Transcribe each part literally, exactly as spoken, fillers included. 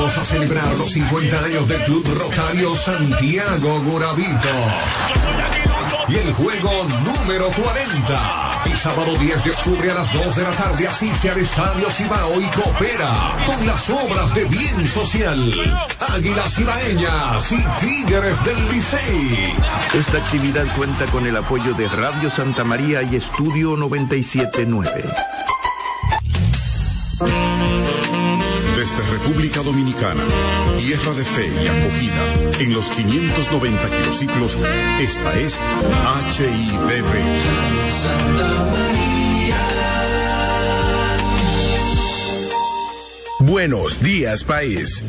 Vamos a celebrar los cincuenta años del Club Rotario Santiago Guravito. Y el juego número cuarenta. El sábado diez de octubre a las dos de la tarde asiste al Estadio Cibao y coopera con las obras de bien social. Águilas Cibaeñas y Tigres del Licey. Esta actividad cuenta con el apoyo de Radio Santa María y Estudio noventa y siete nueve. Desde República Dominicana, tierra de fe y acogida, en los quinientos noventa kilociclos, esta es H I D V. Buenos días, país.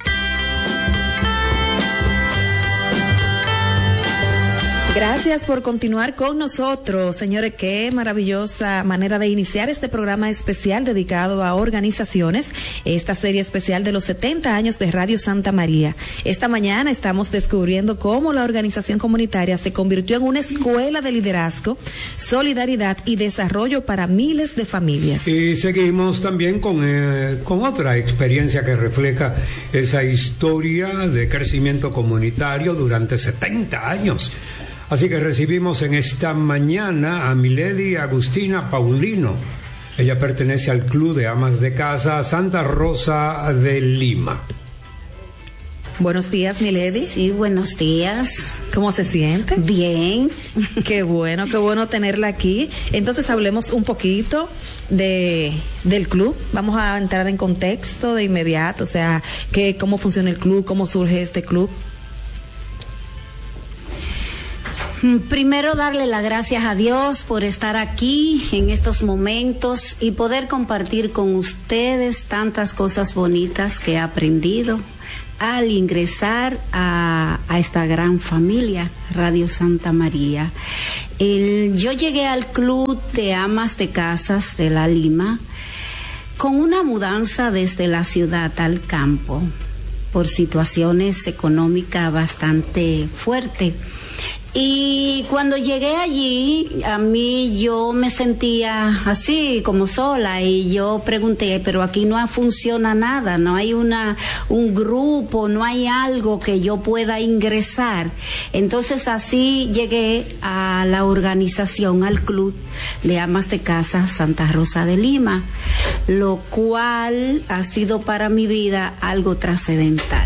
Gracias por continuar con nosotros, señores. Qué maravillosa manera de iniciar este programa especial dedicado a organizaciones, esta serie especial de los setenta años de Radio Santa María. Esta mañana estamos descubriendo cómo la organización comunitaria se convirtió en una escuela de liderazgo, solidaridad y desarrollo para miles de familias. Y seguimos también con, eh, con otra experiencia que refleja esa historia de crecimiento comunitario durante setenta años. Así que recibimos en esta mañana a Milady Agustina Paulino. Ella pertenece al Club de Amas de Casa Santa Rosa de Lima. Buenos días, Milady. Sí, buenos días. ¿Cómo se siente? Bien. Qué bueno, qué bueno tenerla aquí. Entonces hablemos un poquito de del club. Vamos a entrar en contexto de inmediato, o sea, que, cómo funciona el club, cómo surge este club. Primero, darle las gracias a Dios por estar aquí en estos momentos y poder compartir con ustedes tantas cosas bonitas que he aprendido al ingresar a, a esta gran familia, Radio Santa María. El, yo llegué al Club de Amas de Casas de La Lima con una mudanza desde la ciudad al campo por situaciones económicas bastante fuertes. Y cuando llegué allí, a mí yo me sentía así como sola y yo pregunté, pero aquí no funciona nada, no hay una un grupo, no hay algo que yo pueda ingresar. Entonces así llegué a la organización, al Club de Amas de Casa Santa Rosa de Lima, lo cual ha sido para mi vida algo trascendental.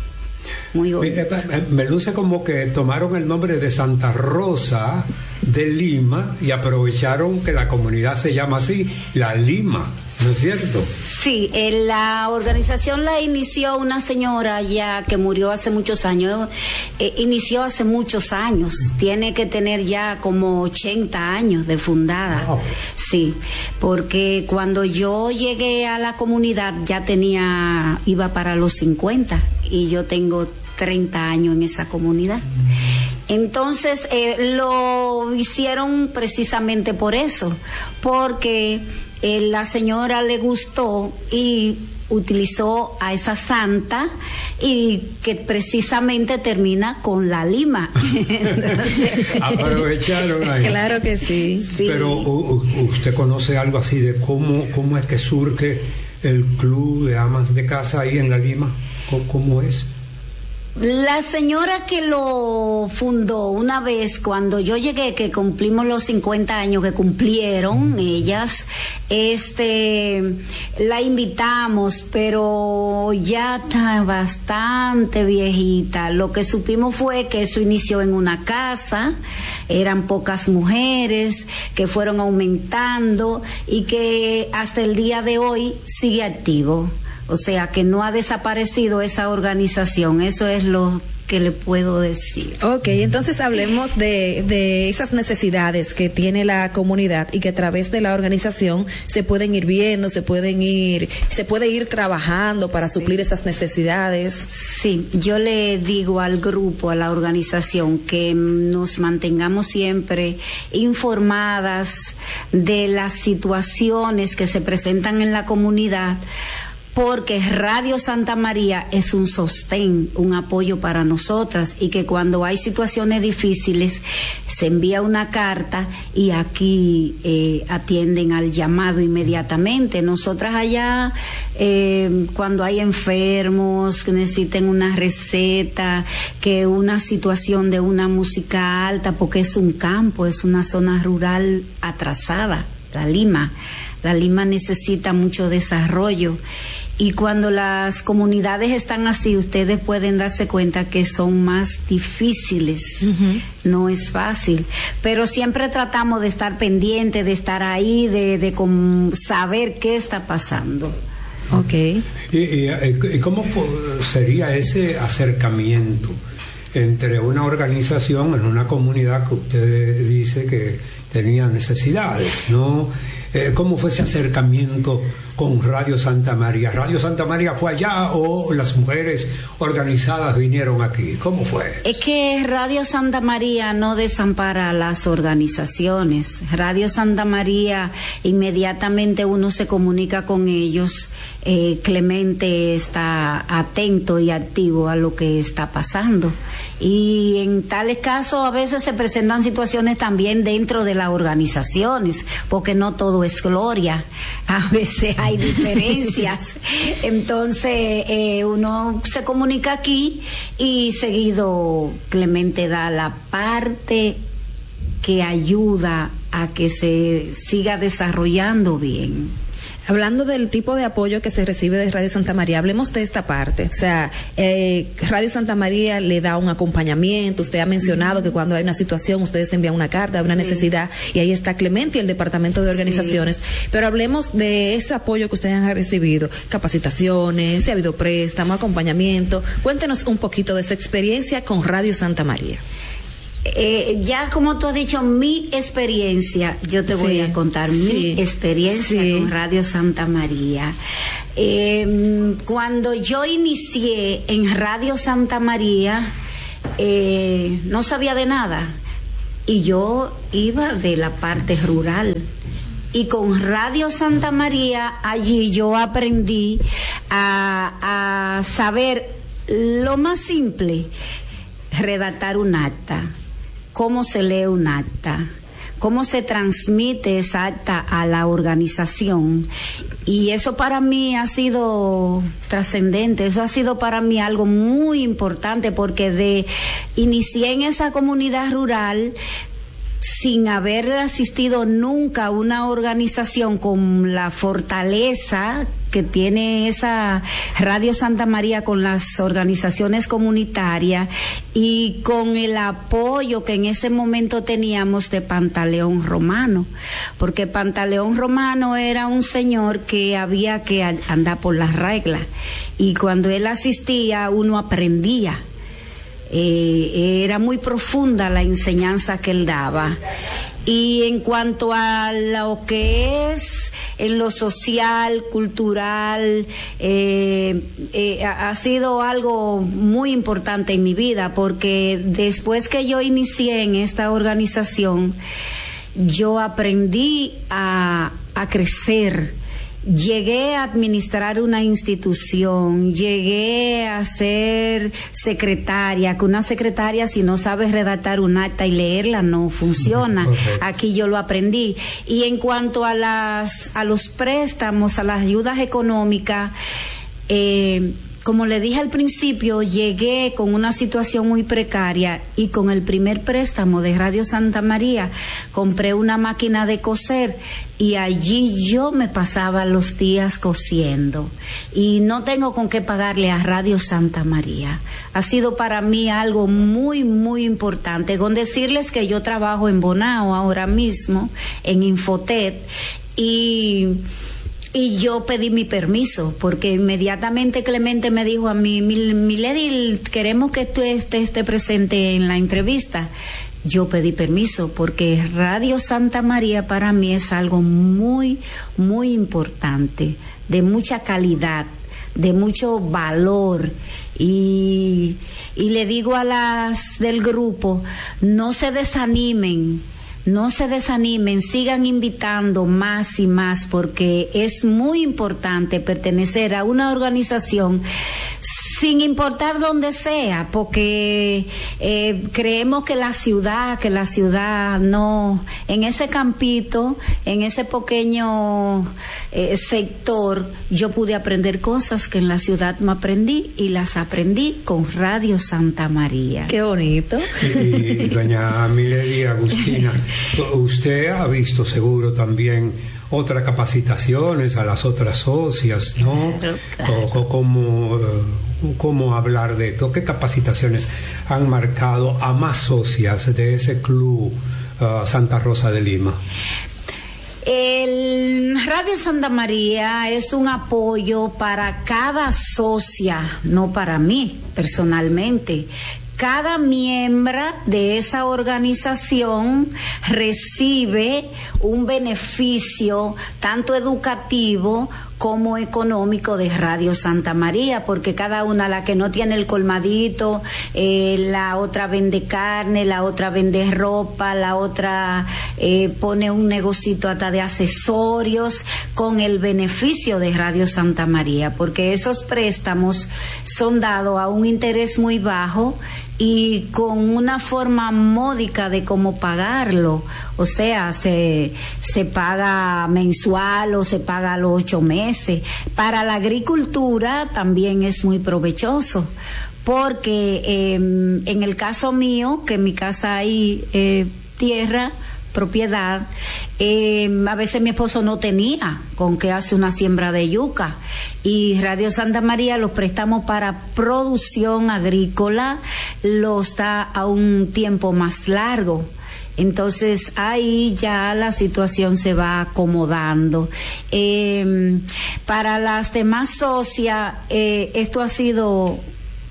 Muy me, me luce como que tomaron el nombre de Santa Rosa de Lima y aprovecharon que la comunidad se llama así, La Lima, ¿no es cierto? Sí, eh, la organización la inició una señora ya que murió hace muchos años, eh, inició hace muchos años, tiene que tener ya como ochenta años de fundada. Wow. Sí, porque cuando yo llegué a la comunidad ya tenía, iba para los cincuenta y yo tengo treinta años en esa comunidad. Entonces eh, lo hicieron precisamente por eso, porque eh, la señora le gustó y utilizó a esa santa y que precisamente termina con La Lima. Entonces, aprovecharon ahí. Claro que sí. Sí. Pero u, ¿usted conoce algo así de cómo, cómo es que surge el Club de Amas de Casa ahí en La Lima? ¿Cómo, cómo es? La señora que lo fundó una vez cuando yo llegué, que cumplimos los cincuenta años que cumplieron ellas, este, la invitamos, pero ya está bastante viejita. Lo que supimos fue que eso inició en una casa, eran pocas mujeres que fueron aumentando y que hasta el día de hoy sigue activo. O sea, que no ha desaparecido esa organización. Eso es lo que le puedo decir. Ok, entonces hablemos de, de esas necesidades que tiene la comunidad y que a través de la organización se pueden ir viendo, se pueden ir, se puede ir trabajando para suplir esas necesidades. Sí, yo le digo al grupo, a la organización, que nos mantengamos siempre informadas de las situaciones que se presentan en la comunidad, porque Radio Santa María es un sostén, un apoyo para nosotras, y que cuando hay situaciones difíciles se envía una carta y aquí eh, atienden al llamado inmediatamente. Nosotras allá, eh, cuando hay enfermos que necesiten una receta, que una situación de una música alta, porque es un campo, es una zona rural atrasada, la Lima. La Lima necesita mucho desarrollo, y cuando las comunidades están así, ustedes pueden darse cuenta que son más difíciles. Uh-huh. No es fácil, pero siempre tratamos de estar pendientes, de estar ahí, de, de com- saber qué está pasando. Okay. ¿Y, y, y cómo sería ese acercamiento entre una organización en una comunidad que usted dice que tenía necesidades, ¿no? Eh, ¿Cómo fue ese acercamiento con Radio Santa María? ¿Radio Santa María fue allá o las mujeres organizadas vinieron aquí? ¿Cómo fue? Es que Radio Santa María no desampara a las organizaciones. Radio Santa María, inmediatamente uno se comunica con ellos. Eh, Clemente está atento y activo a lo que está pasando. Y en tales casos a veces se presentan situaciones también dentro de las organizaciones, porque no todo es gloria, a veces hay diferencias. Entonces eh, uno se comunica aquí y seguido Clemente da la parte que ayuda a que se siga desarrollando bien. Hablando del tipo de apoyo que se recibe de Radio Santa María, hablemos de esta parte. O sea, eh, Radio Santa María le da un acompañamiento. Usted ha mencionado uh-huh. que cuando hay una situación, ustedes envían una carta, una sí. necesidad, y ahí está Clemente y el Departamento de Organizaciones. Sí. Pero hablemos de ese apoyo que ustedes han recibido, capacitaciones, si ha habido préstamo, acompañamiento. Cuéntenos un poquito de esa experiencia con Radio Santa María. Eh, ya como tú has dicho, mi experiencia, yo te sí, voy a contar sí, mi experiencia sí. con Radio Santa María. Eh, cuando yo inicié en Radio Santa María, eh, no sabía de nada, y yo iba de la parte rural. Y con Radio Santa María, allí yo aprendí a, a saber lo más simple: redactar un acta, cómo se lee un acta, cómo se transmite esa acta a la organización. Y eso para mí ha sido trascendente, eso ha sido para mí algo muy importante, porque de inicié en esa comunidad rural sin haber asistido nunca a una organización con la fortaleza que tiene esa Radio Santa María con las organizaciones comunitarias, y con el apoyo que en ese momento teníamos de Pantaleón Romano, porque Pantaleón Romano era un señor que había que andar por las reglas, y cuando él asistía uno aprendía. Eh, era muy profunda la enseñanza que él daba. Y en cuanto a lo que es en lo social, cultural, eh, eh, ha sido algo muy importante en mi vida, porque después que yo inicié en esta organización, yo aprendí a, a crecer. Llegué a administrar una institución, llegué a ser secretaria, que una secretaria, si no sabe redactar un acta y leerla, no funciona. Okay. Aquí yo lo aprendí. Y en cuanto a las a los préstamos, a las ayudas económicas, eh, como le dije al principio, llegué con una situación muy precaria, y con el primer préstamo de Radio Santa María compré una máquina de coser, y allí yo me pasaba los días cosiendo, y no tengo con qué pagarle a Radio Santa María. Ha sido para mí algo muy, muy importante. Con decirles que yo trabajo en Bonao ahora mismo, en Infotet, y... Y yo pedí mi permiso, porque inmediatamente Clemente me dijo a mí: Milady, queremos que tú estés, estés presente en la entrevista. Yo pedí permiso, porque Radio Santa María para mí es algo muy, muy importante, de mucha calidad, de mucho valor. Y, y le digo a las del grupo: no se desanimen, no se desanimen, sigan invitando más y más, porque es muy importante pertenecer a una organización sin importar dónde sea, porque eh, creemos que la ciudad, que la ciudad no, en ese campito, en ese pequeño eh, sector, yo pude aprender cosas que en la ciudad no aprendí, y las aprendí con Radio Santa María. Qué bonito. Y, y doña Milady Agustina, usted ha visto seguro también otras capacitaciones a las otras socias, ¿no? Claro, claro. O, o, ¿cómo, ¿Cómo hablar de esto? ¿Qué capacitaciones han marcado a más socias de ese club uh, Santa Rosa de Lima? El Radio Santa María es un apoyo para cada socia, no para mí personalmente. Cada miembro de esa organización recibe un beneficio tanto educativo como económico de Radio Santa María, porque cada una, la que no tiene el colmadito, eh, la otra vende carne, la otra vende ropa, la otra eh, pone un negocito hasta de accesorios con el beneficio de Radio Santa María, porque esos préstamos son dados a un interés muy bajo y con una forma módica de cómo pagarlo. O sea, se, se paga mensual o se paga a los ocho meses. Para la agricultura también es muy provechoso, porque eh, en el caso mío, que en mi casa hay eh, tierra, propiedad, eh, a veces mi esposo no tenía con qué hacer una siembra de yuca, y Radio Santa María los préstamos para producción agrícola los da a un tiempo más largo. Entonces ahí ya la situación se va acomodando. Eh, para las demás socias, eh, esto ha sido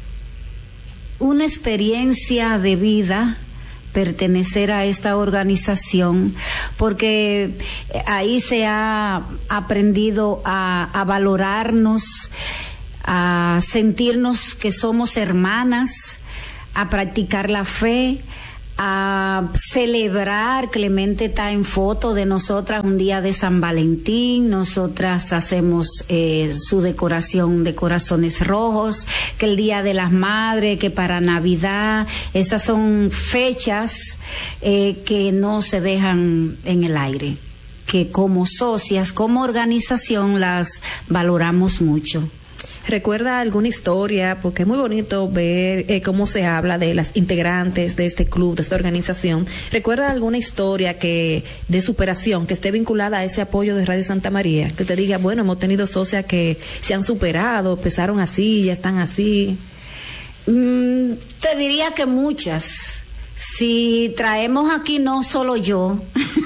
una experiencia de vida, pertenecer a esta organización, porque ahí se ha aprendido a, a valorarnos, a sentirnos que somos hermanas, a practicar la fe, a celebrar. Clemente está en foto de nosotras un día de San Valentín. Nosotras hacemos eh, su decoración de corazones rojos, que el Día de las Madres, que para Navidad. Esas son fechas eh, que no se dejan en el aire, que como socias, como organización las valoramos mucho. ¿Recuerda alguna historia? Porque es muy bonito ver eh, cómo se habla de las integrantes de este club, de esta organización. ¿Recuerda alguna historia que de superación que esté vinculada a ese apoyo de Radio Santa María? Que usted diga, bueno, hemos tenido socias que se han superado, empezaron así, ya están así. Mm, te diría que muchas. Si traemos aquí no solo yo,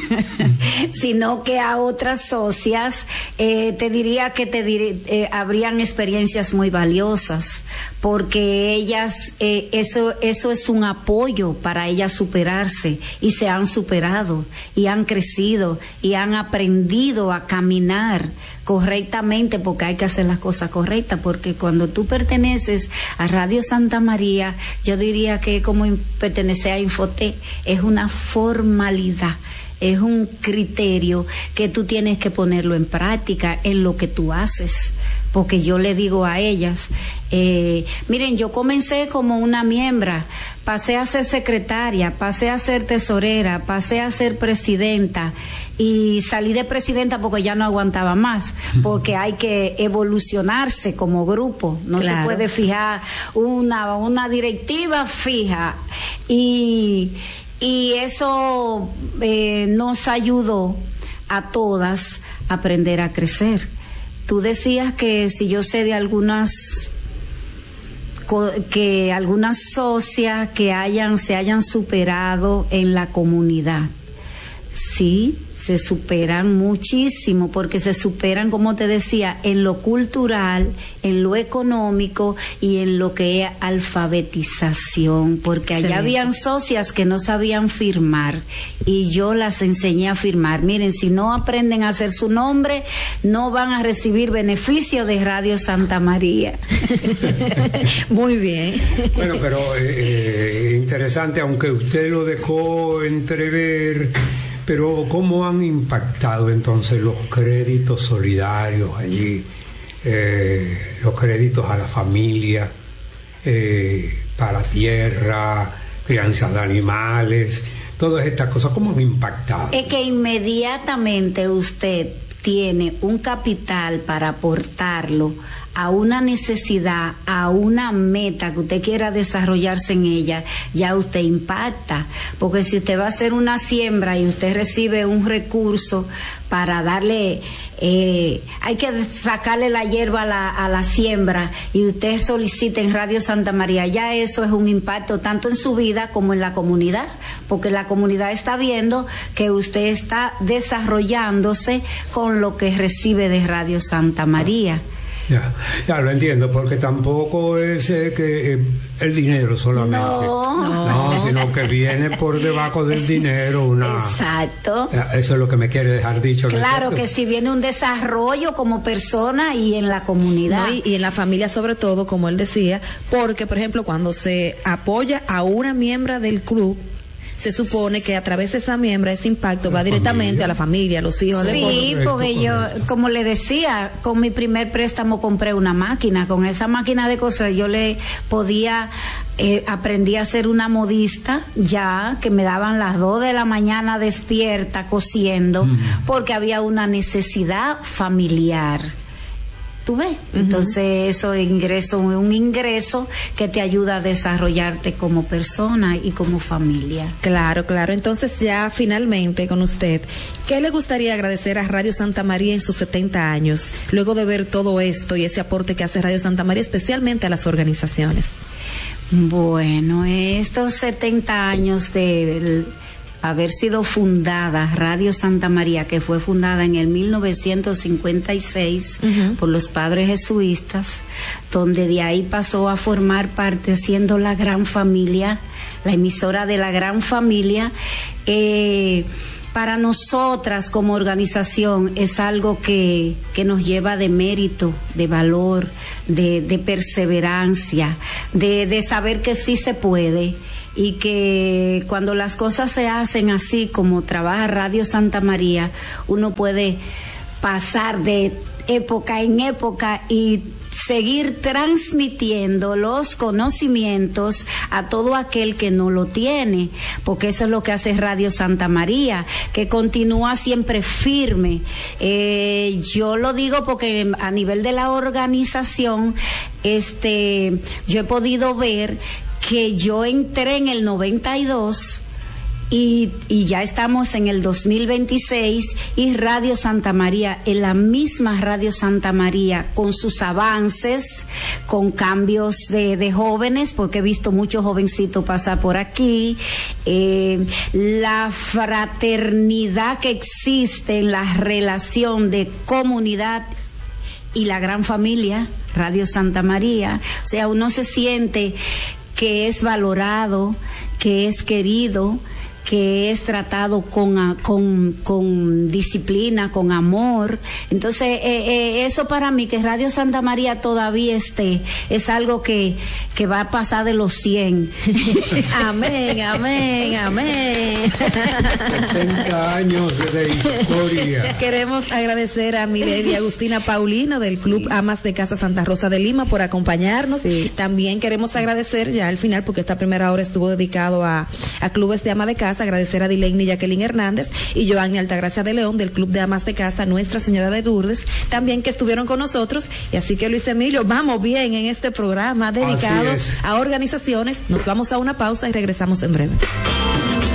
sino que a otras socias, eh, te diría que te diré, eh, habrían experiencias muy valiosas, porque ellas, eh, eso, eso es un apoyo para ellas superarse, y se han superado, y han crecido, y han aprendido a caminar correctamente, porque hay que hacer las cosas correctas, porque cuando tú perteneces a Radio Santa María, yo diría que como pertenecer a Infoté es una formalidad, es un criterio que tú tienes que ponerlo en práctica en lo que tú haces, porque yo le digo a ellas, eh, miren, yo comencé como una miembro, pasé a ser secretaria, pasé a ser tesorera, pasé a ser presidenta, y salí de presidenta porque ya no aguantaba más, porque hay que evolucionarse como grupo, no claro. se puede fijar una, una directiva fija, y, y eso eh, nos ayudó a todas a aprender a crecer. Tú decías que si yo sé de algunas que algunas socias que hayan se hayan superado en la comunidad. Sí, se superan muchísimo, porque se superan, como te decía, en lo cultural, en lo económico y en lo que es alfabetización, porque allá Excelente. habían socias que no sabían firmar y yo las enseñé a firmar. Miren, si no aprenden a hacer su nombre, no van a recibir beneficio de Radio Santa María. Muy bien. Bueno, pero eh, eh, interesante, aunque usted lo dejó entrever, pero ¿cómo han impactado entonces los créditos solidarios allí? Eh, los créditos a la familia, eh, para tierra, crianza de animales, todas estas cosas, ¿cómo han impactado? Es que inmediatamente usted tiene un capital para aportarlo a una necesidad, a una meta que usted quiera desarrollarse en ella, ya usted impacta, porque si usted va a hacer una siembra y usted recibe un recurso para darle, eh, hay que sacarle la hierba a la, a la siembra y usted solicita en Radio Santa María, ya eso es un impacto tanto en su vida como en la comunidad, porque la comunidad está viendo que usted está desarrollándose con lo que recibe de Radio Santa María. Ya, ya lo entiendo, porque tampoco es eh, que eh, el dinero solamente. No, no, sino que viene por debajo del dinero una... Exacto. Eso es lo que me quiere dejar dicho. Claro, ¿no? que si viene un desarrollo como persona y en la comunidad. No, y, y en la familia sobre todo, como él decía, porque por ejemplo cuando se apoya a una miembro del club, se supone que a través de esa miembro ese impacto va directamente familia. a la familia, a los hijos. Sí, Correcto, porque yo, correcto. como le decía, con mi primer préstamo compré una máquina. Con esa máquina de coser yo le podía, eh, aprendí a hacer una modista, ya que me daban las dos de la mañana despierta cosiendo, Mm. porque había una necesidad familiar. ¿Tú ves? Entonces eso ingreso, un ingreso que te ayuda a desarrollarte como persona y como familia. Claro, claro. Entonces ya finalmente con usted, ¿qué le gustaría agradecer a Radio Santa María en sus setenta años, luego de ver todo esto y ese aporte que hace Radio Santa María, especialmente a las organizaciones? Bueno, estos setenta años de haber sido fundada Radio Santa María, que fue fundada en el mil novecientos cincuenta y seis uh-huh. por los padres jesuitas, donde de ahí pasó a formar parte, siendo la gran familia, la emisora de la gran familia. Eh, para nosotras como organización es algo que, que nos lleva de mérito, de valor, de, de perseverancia, de, de saber que sí se puede. Y que cuando las cosas se hacen así como trabaja Radio Santa María, uno puede pasar de época en época y seguir transmitiendo los conocimientos a todo aquel que no lo tiene, porque eso es lo que hace Radio Santa María, que continúa siempre firme. Eh, yo lo digo porque a nivel de la organización, este, yo he podido ver que yo entré en el noventa y dos y, y ya estamos en el dos mil veintiséis y Radio Santa María, en la misma Radio Santa María, con sus avances, con cambios de, de jóvenes, porque he visto muchos jovencitos pasar por aquí, eh, la fraternidad que existe en la relación de comunidad y la gran familia, Radio Santa María. O sea, uno se siente que es valorado, que es querido, que es tratado con, con, con disciplina, con amor. Entonces, eh, eh, eso para mí, que Radio Santa María todavía esté, es algo que, que va a pasar de los cien. Amén, amén, amén. setenta años de historia. Queremos agradecer a mi lady Agustina Paulino del Club Amas de Casa Santa Rosa de Lima por acompañarnos. Sí. También queremos agradecer ya al final, porque esta primera hora estuvo dedicado a, a clubes de ama de casa, agradecer a Dileini Jacqueline Hernández y Joanny Altagracia de León del Club de Amas de Casa Nuestra Señora de Lourdes, también que estuvieron con nosotros. Y así que, Luis Emilio, vamos bien en este programa dedicado a organizaciones. Nos vamos a una pausa y regresamos en breve.